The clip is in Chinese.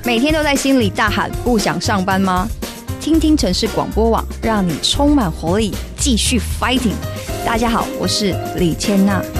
每天都在心里大喊不想上班吗？听听城市广播网，让你充满活力，继续 fighting。大家好，我是李千娜。